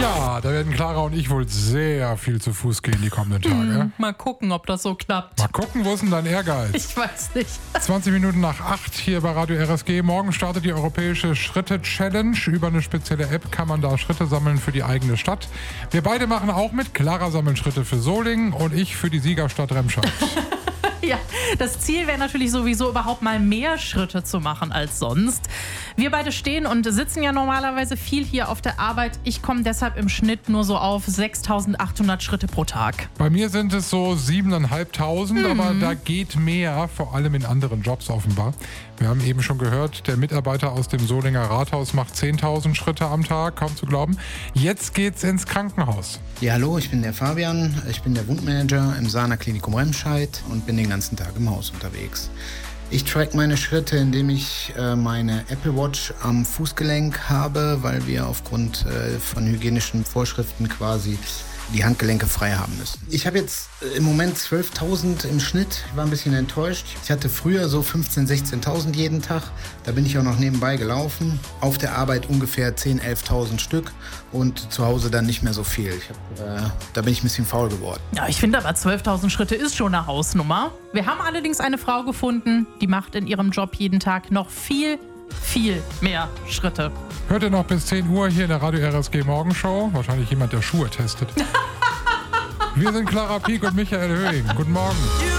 Ja, da werden Clara und ich wohl sehr viel zu Fuß gehen die kommenden Tage. Mal gucken, ob das so klappt. Mal gucken, wo ist denn dein Ehrgeiz? Ich weiß nicht. 20 Minuten nach 8 hier bei Radio RSG. Morgen startet die Europäische Schritte-Challenge. Über eine spezielle App kann man da Schritte sammeln für die eigene Stadt. Wir beide machen auch mit. Clara sammelt Schritte für Solingen und ich für die Siegerstadt Remscheid. Ja, das Ziel wäre natürlich sowieso überhaupt mal mehr Schritte zu machen als sonst. Wir beide stehen und sitzen ja normalerweise viel hier auf der Arbeit. Ich komme deshalb im Schnitt nur so auf 6.800 Schritte pro Tag. Bei mir sind es so 7.500, aber da geht mehr, vor allem in anderen Jobs offenbar. Wir haben eben schon gehört, der Mitarbeiter aus dem Solinger Rathaus macht 10.000 Schritte am Tag, kaum zu glauben. Jetzt geht's ins Krankenhaus. Ja, hallo, ich bin der Fabian. Ich bin der Wundmanager im Sana Klinikum Remscheid und bin den ganzen Tag im Haus unterwegs. Ich track meine Schritte, indem ich meine Apple Watch am Fußgelenk habe, weil wir aufgrund von hygienischen Vorschriften quasi die Handgelenke frei haben müssen. Ich habe jetzt im Moment 12.000 im Schnitt. Ich war ein bisschen enttäuscht. Ich hatte früher so 15.000, 16.000 jeden Tag. Da bin ich auch noch nebenbei gelaufen. Auf der Arbeit ungefähr 10.000, 11.000 Stück und zu Hause dann nicht mehr so viel. Da bin ich ein bisschen faul geworden. Ja, ich finde aber 12.000 Schritte ist schon eine Hausnummer. Wir haben allerdings eine Frau gefunden, die macht in ihrem Job jeden Tag noch viel mehr Schritte. Hört ihr noch bis 10 Uhr hier in der Radio RSG Morgenshow? Wahrscheinlich jemand, der Schuhe testet. Wir sind Clara Pieck und Michael Höhing. Guten Morgen.